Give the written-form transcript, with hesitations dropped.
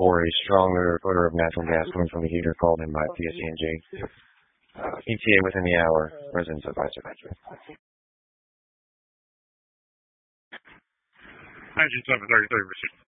for a stronger odor of natural gas coming from the heater, called in by PSE&G. ETA within the hour. Residents advisor. Engine 733 received.